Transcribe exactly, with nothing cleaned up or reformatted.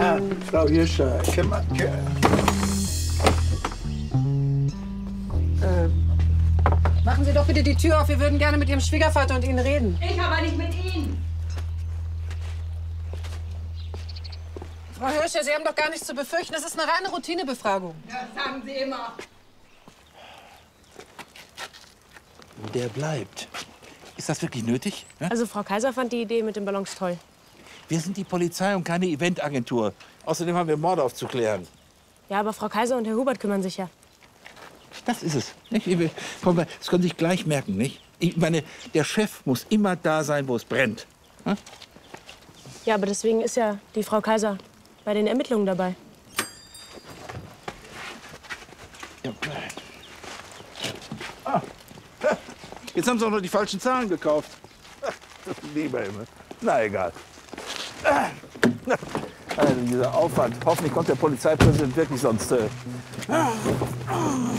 Ah, Frau Hirscher, ich kann Machen Sie doch bitte die Tür auf. Wir würden gerne mit Ihrem Schwiegervater und Ihnen reden. Ich aber nicht mit Ihnen. Frau Hirscher, Sie haben doch gar nichts zu befürchten. Das ist eine reine Routinebefragung. Ja, sagen Sie immer. Der bleibt. Ist das wirklich nötig? Ja? Also Frau Kaiser fand die Idee mit den Ballons toll. Wir sind die Polizei und keine Eventagentur. Außerdem haben wir Morde aufzuklären. Ja, aber Frau Kaiser und Herr Hubert kümmern sich ja. Das ist es. Nicht? Komm, das können Sie sich gleich merken. Nicht? Ich meine, der Chef muss immer da sein, wo es brennt. Hm? Ja, aber deswegen ist ja die Frau Kaiser bei den Ermittlungen dabei. Ja. Ah. Jetzt haben Sie auch noch die falschen Zahlen gekauft. Lieber Himmel. Na egal. Also dieser Aufwand. Hoffentlich kommt der Polizeipräsident wirklich sonst. Äh